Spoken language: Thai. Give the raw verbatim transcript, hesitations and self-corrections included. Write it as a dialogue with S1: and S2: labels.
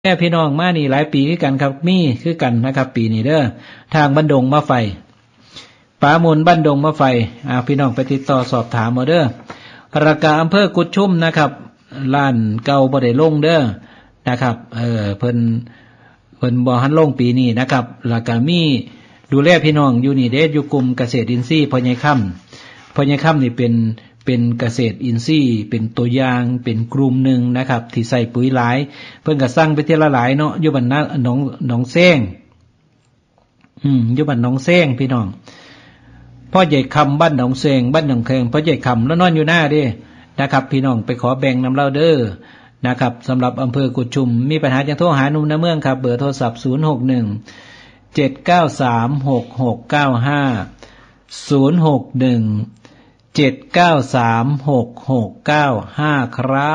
S1: แม่พี่น้องมานี่หลายปีคือกันครับมีคือกันนะครับปีนี้เด้อทางบ้านดงมะไฟป่ามูลบ้านดงมะไฟอ่าพี่น้องไปติดต่อสอบถามเอาเด้อราคาอำเภอกุดชุมนะครับร้านเก่าบ่ได้ลงเด้อนะครับเออเพิ่นเพิ่นบ่ทันลงปีนี้นะครับแล้วก็มีดูแลพี่น้องอยู่นี่เด้อยู่กลุ่มเกษตรอินทรีย์พ่อใหญ่ค่ำพ่อใหญ่ค่ำนี่เป็นเป็นเกษตรอินทรีย์เป็นตัวอย่างเป็นกลุ่มหนึ่งนะครับที่ใส่ปุ๋ยหลายเพิ่นก็สั่งไปเที่ยวละหลายเนาะอยู่บ้านนาหนองหนองแซงอืมอยู่บ้านหนองแซงพี่น้องพ่อใหญ่คำบ้านหนองแซงบ้านหนองแขงพ่อใหญ่คำแล้วนอนอยู่หน้าเด้นะครับพี่น้องไปขอแบ่งนำเราเด้อนะครับสำหรับอำเภอกุดชุมมีปัญหาจังโทรหาหนุ่มนาเมืองครับเบอร์โทรศัพท์ศูนย์ หก หนึ่ง เจ็ด เก้า สาม หก หก เก้า ห้า ศูนย์ หก หนึ่ง เจ็ด เก้า สาม หก หก เก้า ห้าครับ